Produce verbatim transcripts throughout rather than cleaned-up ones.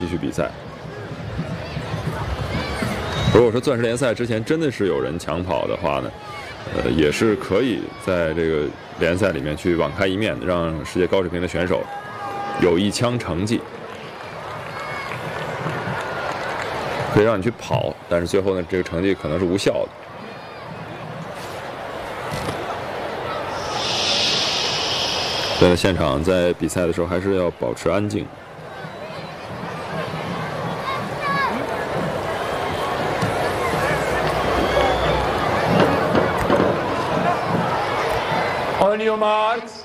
继续比赛。如果说钻石联赛之前真的是有人抢跑的话呢，呃，也是可以在这个联赛里面去网开一面，让世界高水平的选手有一枪成绩，可以让你去跑，但是最后呢，这个成绩可能是无效的。 在现场，在比赛的时候还是要保持安静。 On your marks.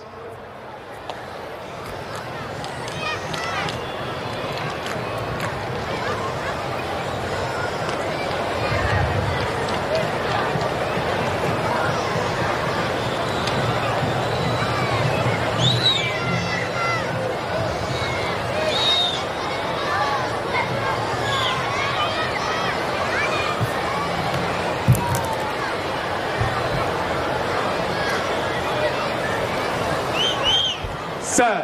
Set.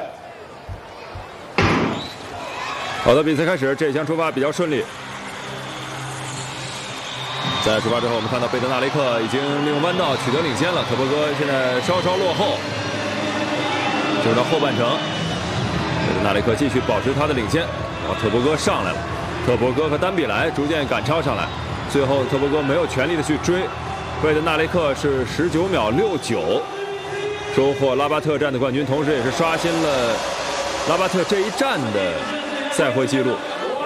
好的，比赛开始，这一枪出发比较顺利。在出发之后，我们看到贝德纳雷克已经利用弯道取得领先了，特伯戈现在稍稍落后。进入到后半程，贝德纳雷克继续保持他的领先，然后特伯戈上来了，特伯戈和丹比莱逐渐赶超上来，最后特伯戈没有全力的去追，贝德纳雷克是十九秒六九。 收获拉巴特站的冠军，同时也是刷新了拉巴特这一站的赛会纪录。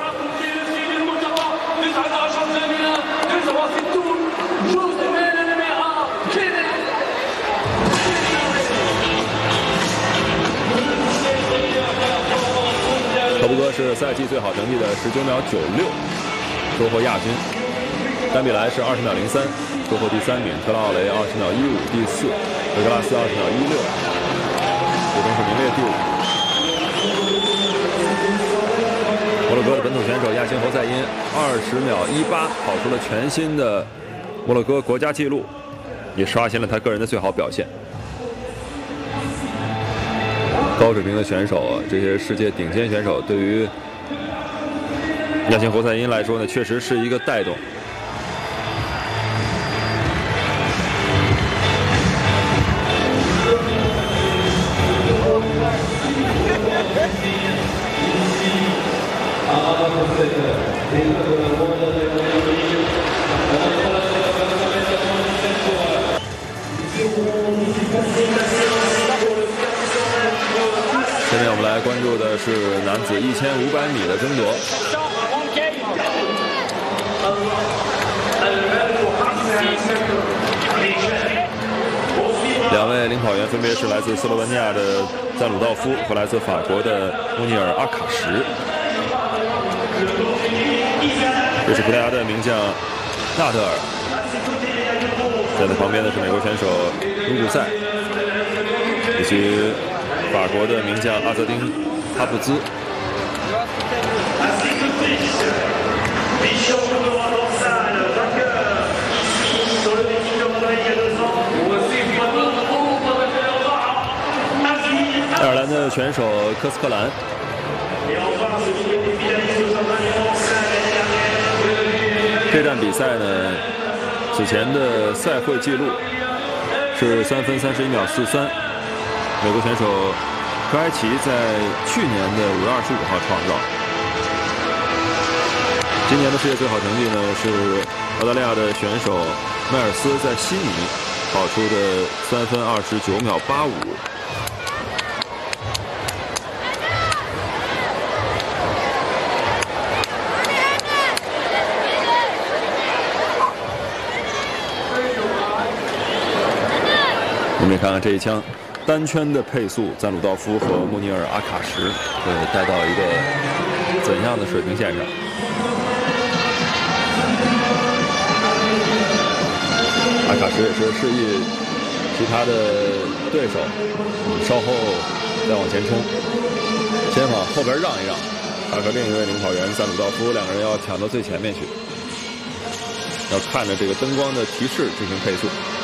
特伯戈是赛季最好成绩的十九秒九六，收获亚军。丹比莱是二十秒零三，收获第三名。特拉奥雷二十秒一五，第四。 德格拉斯二十秒一六，最终是名列第五。摩洛哥的本土选手亚辛侯赛因二十秒一八跑出了全新的摩洛哥国家纪录，也刷新了他个人的最好表现。高水平的选手，这些世界顶尖选手，对于亚辛侯赛因来说呢，确实是一个带动。 下面我们来关注的是男子一千五百米的争夺。两位领跑员分别是来自斯洛文尼亚的赞鲁道夫和来自法国的穆尼尔阿卡什。这是葡萄牙的名将纳德尔，在他旁边的是美国选手卢古塞，以及法国的名将阿泽丁·哈布兹。爱尔兰的选手科斯克兰。 这站比赛呢，此前的赛会纪录是三分三十一秒四三，美国选手科埃奇在去年的五月二十五号创造。今年的世界最好成绩呢是澳大利亚的选手迈尔斯在悉尼跑出的三分二十九秒八五。 我们也看看这一枪，单圈的配速，赞鲁道夫和穆尼尔阿卡什会带到一个怎样的水平线上？阿卡什也是示意其他的对手稍后再往前冲，先往后边让一让，他和另一位领跑员赞鲁道夫两个人要抢到最前面去，要看着这个灯光的提示进行配速。